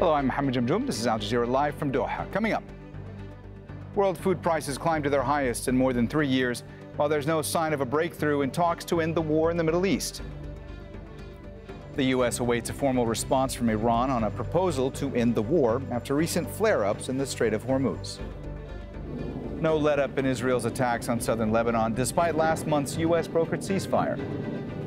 Hello, I'm Mohammed Jamjoom. This is Al Jazeera Live from Doha. Coming up, world food prices climbed to their highest in more than 3 years, while there's no sign of a breakthrough in talks to end the war in the Middle East. The U.S. awaits a formal response from Iran on a proposal to end the war after recent flare-ups in the Strait of Hormuz. No let-up in Israel's attacks on southern Lebanon, despite last month's U.S.-brokered ceasefire.